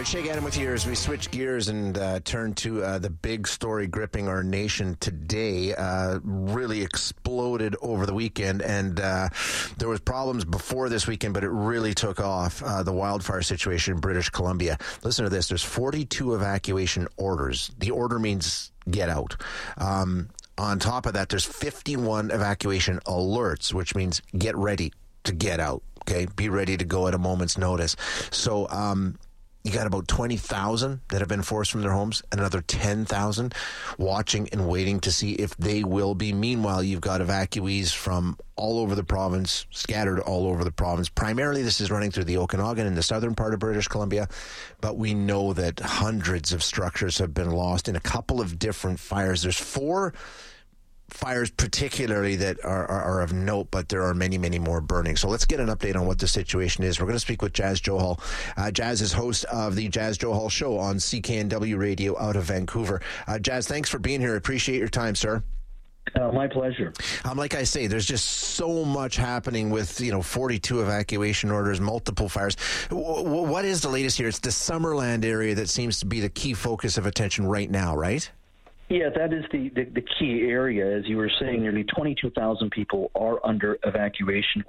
Shea Adam with you as we switch gears and turn to the big story gripping our nation today. Really exploded over the weekend, and there was problems before this weekend, but it really took off. The wildfire situation in British Columbia. Listen to this. There's 42 evacuation orders. The order means get out. On top of that, there's 51 evacuation alerts, which means get ready to get out. Okay, be ready to go at a moment's notice. So, you got about 20,000 that have been forced from their homes, and another 10,000 watching and waiting to see if they will be. Meanwhile, you've got evacuees from all over the province, scattered all over the province. Primarily, this is running through the Okanagan in the southern part of British Columbia, but we know that hundreds of structures have been lost in a couple of different fires. There's 4 fires particularly that are of note, but there are many, many more burning. So let's get an update on what the situation is. We're going to speak with Jas Johal. Jas is host of the Jas Johal Show on CKNW Radio out of Vancouver. Jas, thanks for being here. I appreciate your time, sir. My pleasure. Like I say, there's just so much happening with, 42 evacuation orders, multiple fires. What is the latest here? It's the Summerland area that seems to be the key focus of attention right now, right? Yeah, that is the key area. As you were saying, nearly 22,000 people are under evacuation